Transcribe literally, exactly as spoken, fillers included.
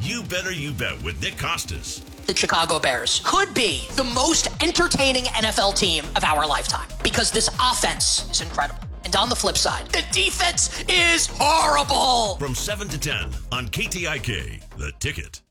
You Better You Bet with Nick Costas. The Chicago Bears could be the most entertaining N F L team of our lifetime because this offense is incredible. And on the flip side, the defense is horrible. From seven to ten on K T I K, The Ticket.